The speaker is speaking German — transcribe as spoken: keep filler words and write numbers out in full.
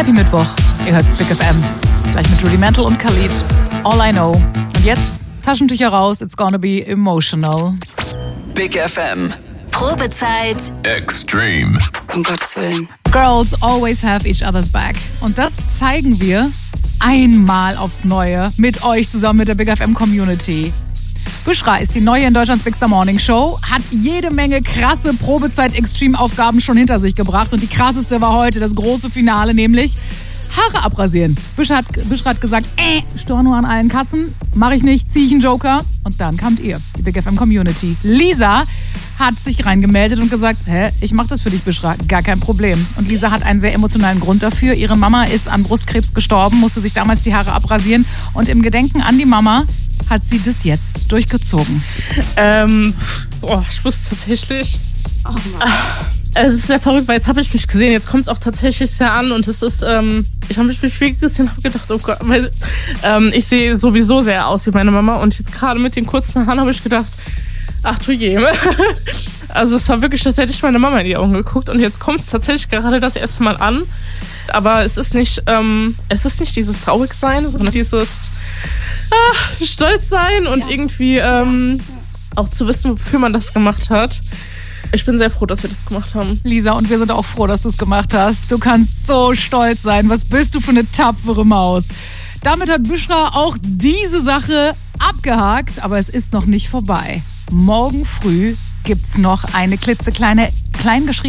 Happy Mittwoch. Ihr hört Big F M. Gleich mit Rudimental und Khalid. All I Know. Und jetzt Taschentücher raus. It's gonna be emotional. Big F M. Probezeit Extreme. Um Gottes Willen. Girls always have each other's back. Und das zeigen wir einmal aufs Neue mit euch zusammen mit der Big F M Community. Bushra ist die neue in Deutschlands Big Star Morning Show, hat jede Menge krasse Probezeit-Extreme-Aufgaben schon hinter sich gebracht. Und die krasseste war heute das große Finale, nämlich Haare abrasieren. Bushra hat, Bushra hat gesagt, äh, Storno an allen Kassen, mache ich nicht, ziehe ich einen Joker. Und dann kamt ihr, die Big F M Community. Lisa hat sich reingemeldet und gesagt, hä, ich mach das für dich, Bushra, gar kein Problem. Und Lisa hat einen sehr emotionalen Grund dafür. Ihre Mama ist an Brustkrebs gestorben, musste sich damals die Haare abrasieren. Und im Gedenken an die Mama hat sie das jetzt durchgezogen. Ähm, boah, ich wusste tatsächlich. Oh Mann. Es ist sehr verrückt, weil jetzt habe ich mich gesehen, jetzt kommt es auch tatsächlich sehr an und es ist, ähm, ich habe mich im Spiegel gesehen und habe gedacht, oh Gott, weil, ähm, ich sehe sowieso sehr aus wie meine Mama und jetzt gerade mit den kurzen Haaren habe ich gedacht, ach du je. Also es war wirklich, als hätte ich meine Mama in die Augen geguckt und jetzt kommt es tatsächlich gerade das erste Mal an. Aber es ist nicht, ähm, es ist nicht dieses Traurigsein, sondern dieses ah, Stolzsein und ja. irgendwie ähm, auch zu wissen, wofür man das gemacht hat. Ich bin sehr froh, dass wir das gemacht haben. Lisa, und wir sind auch froh, dass du es gemacht hast. Du kannst so stolz sein. Was bist du für eine tapfere Maus? Damit hat Bushra auch diese Sache abgehakt, aber es ist noch nicht vorbei. Morgen früh gibt's noch eine klitzekleine, klein geschriebene